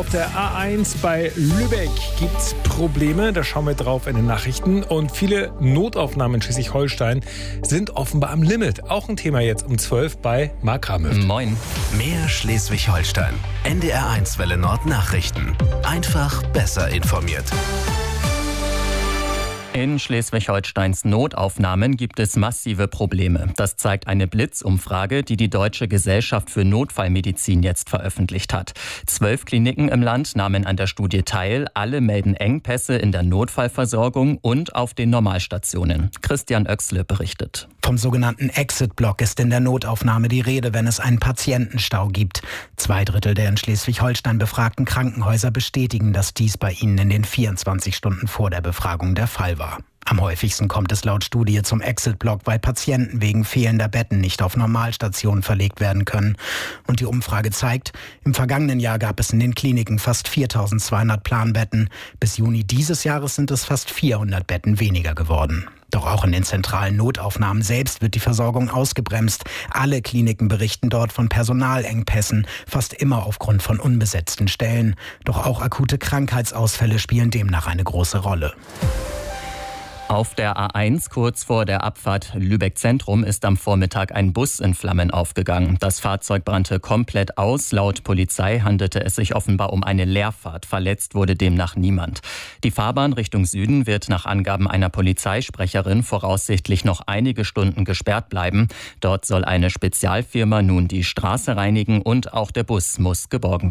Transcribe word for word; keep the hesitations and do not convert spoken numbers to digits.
Auf der A eins bei Lübeck gibt es Probleme, da schauen wir drauf in den Nachrichten. Und viele Notaufnahmen in Schleswig-Holstein sind offenbar am Limit. Auch ein Thema jetzt um zwölf bei Mark Ramöft. Moin. Mehr Schleswig-Holstein. N D R eins Welle Nord Nachrichten. Einfach besser informiert. In Schleswig-Holsteins Notaufnahmen gibt es massive Probleme. Das zeigt eine Blitzumfrage, die die Deutsche Gesellschaft für Notfallmedizin jetzt veröffentlicht hat. Zwölf Kliniken im Land nahmen an der Studie teil. Alle melden Engpässe in der Notfallversorgung und auf den Normalstationen. Christian Oechsle berichtet. Vom sogenannten Exit-Block ist in der Notaufnahme die Rede, wenn es einen Patientenstau gibt. Zwei Drittel der in Schleswig-Holstein befragten Krankenhäuser bestätigen, dass dies bei ihnen in den vierundzwanzig Stunden vor der Befragung der Fall war. Am häufigsten kommt es laut Studie zum Exit-Block, weil Patienten wegen fehlender Betten nicht auf Normalstationen verlegt werden können. Und die Umfrage zeigt, im vergangenen Jahr gab es in den Kliniken fast viertausendzweihundert Planbetten. Bis Juni dieses Jahres sind es fast vierhundert Betten weniger geworden. Doch auch in den zentralen Notaufnahmen selbst wird die Versorgung ausgebremst. Alle Kliniken berichten dort von Personalengpässen, fast immer aufgrund von unbesetzten Stellen. Doch auch akute Krankheitsausfälle spielen demnach eine große Rolle. Auf der A eins kurz vor der Abfahrt Lübeck Zentrum ist am Vormittag ein Bus in Flammen aufgegangen. Das Fahrzeug brannte komplett aus. Laut Polizei handelte es sich offenbar um eine Leerfahrt. Verletzt wurde demnach niemand. Die Fahrbahn Richtung Süden wird nach Angaben einer Polizeisprecherin voraussichtlich noch einige Stunden gesperrt bleiben. Dort soll eine Spezialfirma nun die Straße reinigen und auch der Bus muss geborgen werden.